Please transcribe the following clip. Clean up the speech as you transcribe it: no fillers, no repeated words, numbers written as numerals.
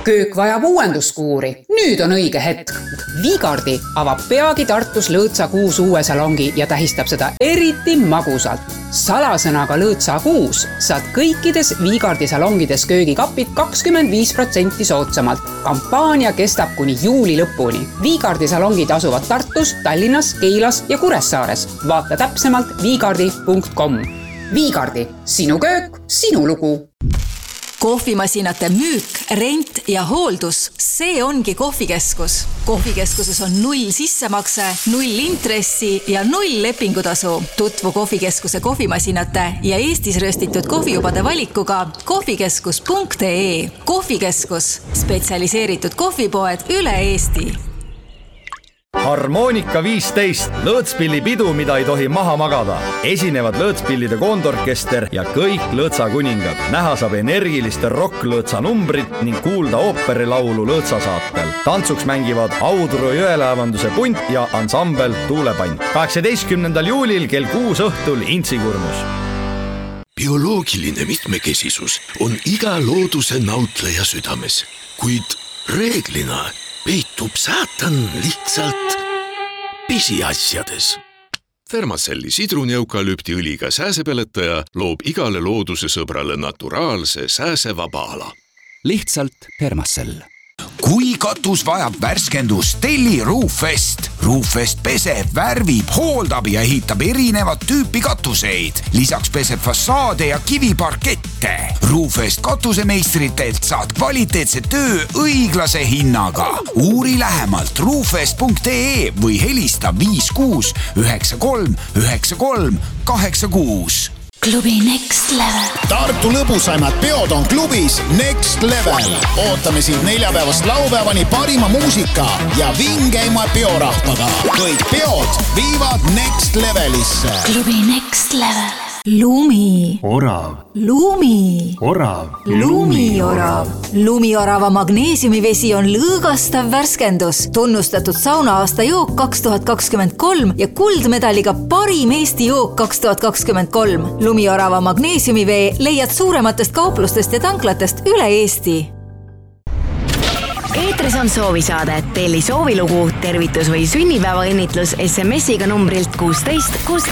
Köök vajab uuenduskuuri. Nüüd on õige hetk. Viigardi avab peagi Tartus Lõõtsa 6 uue salongi ja tähistab seda eriti magusalt. Salasõnaga Lõõtsa 6 saad kõikides Viigardi salongides köögikapid 25% soodsamalt. Kampaania kestab kuni juuli lõpuni. Viigardi salongid asuvad Tartus, Tallinnas, Keilas ja Kuressaares. Vaata täpsemalt viigardi.com. Viigardi, sinu köök, sinu lugu. Kohvimasinate müük, rent ja hooldus, see ongi kohvikeskus. Kohvikeskuses on 0 sissemakse, 0 intressi ja 0 lepingutasu. Tutvu kohvikeskuse kohvimasinate ja Eestis röstitud kohvijubade valikuga kohvikeskus.ee. Kohvikeskus, spetsialiseeritud kohvipoed üle Eesti. Harmoonika 15, Lõõtspilli pidu, mida ei tohi maha magada. Esinevad Lõõtspillide koondorkester ja kõik Lõõtsa kuningad. Näha saab energiliste rock-Lõõtsa numbrit ning kuulda ooperilaulu Lõõtsa saatel. Tantsuks mängivad Audru jõelaevanduse punt ja ansambel Tuulepant. 18. juulil kell 6 õhtul Intsikurmus. Bioloogiline mitmekesisus on iga looduse nautleja südames, kuid reeglina peitub saatan lihtsalt pisiasjades. Thermacelli sidruneukalüptiõliga sääsepeletaja loob igale looduse sõbrale naturaalse sääsevaba ala. Lihtsalt Thermacell. Kui katus vajab värskendust, telli Roofest. Roofest peseb, värvib, hooldab ja ehitab erinevat tüüpi katuseid. Lisaks peseb fassaade ja kiviparkette. Roofest katusemeistritelt saad kvaliteetse töö õiglase hinnaga. Uuri lähemalt roofest.ee või helista 56 93 93 86. Klubi Next Level. Tartu lõbusaimad peod on klubis Next Level. Ootame sind neljapäevast laupäevani parima muusika ja vingeima peorahvaga. Kõik peod viivad Next Levelisse. Klubi Next Level. Lumi. Orav. Lumi. Orav. Lumiorav. Lumiorava magneesiumivesi on lõõgastav värskendus, tunnustatud sauna-aasta jook 2023 ja kuldmedaliga parim Eesti jook 2023. Lumiorava magneesiumivee leiad suurematest kauplustest ja tanklatest üle Eesti. Eetris on soovisaade. Telli soovilugu, tervitus või sünnipäeva õnnitlus SMS-iga numbrilt 16 16.